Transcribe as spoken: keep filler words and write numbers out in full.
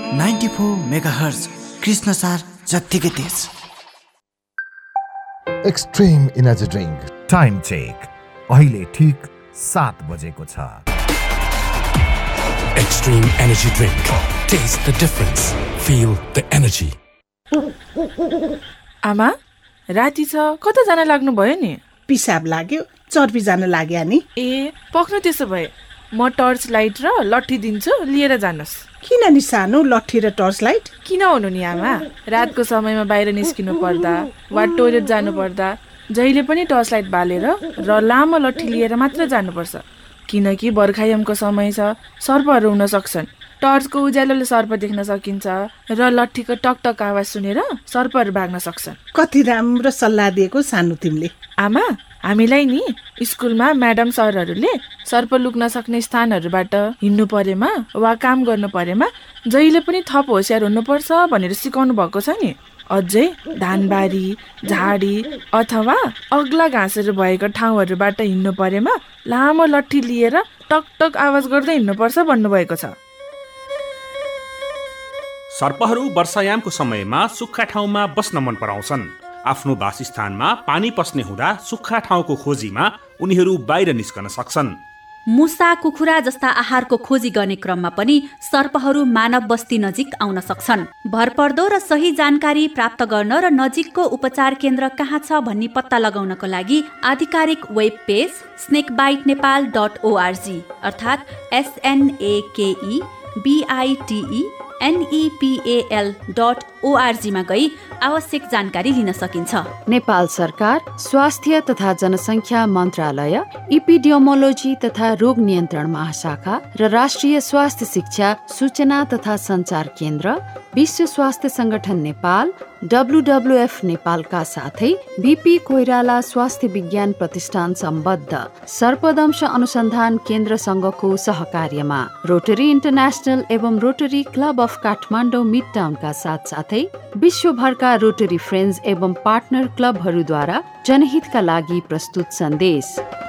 Ninety four mega hertz Krishnasar जत्तिकै तेज। Extreme energy drink time check अहिले ठीक सात बजेको छ। Extreme energy drink, test the difference, feel the energy. आमा राति छ कता जान लाग्नु भयो नि? पिसाब लाग्यो, चर्पी जान लाग्यो नि। ए पक्नु त्यसो भए म टर्च लाइट र लट्ठी दिन्छु, लिएर जानुहोस्। किन नि सानो लट्ठी र टर्च लाइट? किन हुनु नि आमा, रातको समयमा बाहिर निस्किनु पर्दा वा टोइलेट जानु पर्दा जहिले पनि टर्च लाइट बालेर र लामो लट्ठी लिएर मात्र जानुपर्छ, किनकि बर्खायामको समय छ, सर्पहरू हुन सक्छन्। टर्चको उज्यालोले सर्प देख्न सकिन्छ र लट्ठीको टकटक आवाज सुनेर सर्पहरू भाग्न सक्छन्। कति राम्रो सल्लाह दिएको सानो तिमीले। आमा हामीलाई नि स्कुलमा म्याडम सरहरूले सर्प लुक्न सक्ने स्थानहरूबाट हिँड्नु परेमा वा काम गर्नु परेमा जहिले पनि थप होसियार हुनुपर्छ भनेर सिकाउनु भएको छ नि। अझै धानबारी, झाडी अथवा अग्ला घाँसहरू भएको ठाउँहरूबाट हिँड्नु परेमा लामो लट्ठी लिएर टकटक आवाज गर्दै हिँड्नुपर्छ भन्नुभएको छ। सर्पहरू वर्षायामको समयमा सुक्खा ठाउँमा बस्न मन पराउँछन्। आफ्नो वासस्थानमा पानी पस्ने हुँदा सुक्खा ठाउँको खोजीमा उनीहरू बाहिर निस्कन सक्छन्। मुसा, कुखुरा जस्ता आहारको खोजी गर्ने क्रममा पनि सर्पहरू मानव बस्ती नजिक आउन सक्छन्। भरपर्दो र सही जानकारी प्राप्त गर्न र नजिकको उपचार केन्द्र कहाँ छ भन्ने पत्ता लगाउनको लागि आधिकारिक web page snake bite Nepal dot ORG अर्थात् एसएनएकेई बिआइटिई एनइपिएल डट ओआरजीमा गई आवश्यक जानकारी लिन सकिन्छ। नेपाल सरकार, स्वास्थ्य तथा जनसङ्ख्या मन्त्रालय, इपिडियोमोलोजी तथा रोग नियन्त्रण महाशाखा र राष्ट्रिय स्वास्थ्य शिक्षा सूचना तथा सञ्चार केन्द्र, विश्व स्वास्थ्य संगठन नेपाल, डब्लुडब्लुएफ नेपालका साथै बीपी कोइराला स्वास्थ्य विज्ञान प्रतिष्ठान सम्बद्ध सर्पदंश अनुसन्धान केन्द्रसँगको सहकार्यमा रोटरी इन्टरनेसनल एवं rotary club of Kathmandu mid टाउनका साथसाथै विश्वभरका रोटरी फ्रेन्ड्स एवं पार्टनर क्लबहरूद्वारा जनहितका लागि प्रस्तुत सन्देश।